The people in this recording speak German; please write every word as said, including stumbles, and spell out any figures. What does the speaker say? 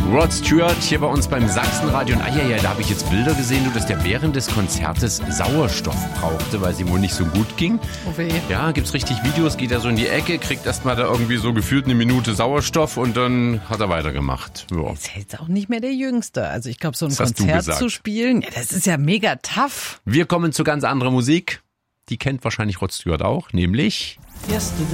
Rod Stewart hier bei uns beim Sachsenradio. Und ah, ja, ja, da habe ich jetzt Bilder gesehen, du, dass der während des Konzertes Sauerstoff brauchte, weil es ihm wohl nicht so gut ging. Oh weh. Ja, gibt's richtig Videos, geht er so in die Ecke, kriegt erstmal da irgendwie so gefühlt eine Minute Sauerstoff und dann hat er weitergemacht. Ja. Ist ja jetzt auch nicht mehr der Jüngste. Also ich glaube, so ein Das hast du Konzert gesagt. zu spielen, ja, das ist ja mega tough. Wir kommen zu ganz anderer Musik. Die kennt wahrscheinlich Rod Stewart auch, nämlich... Yesterday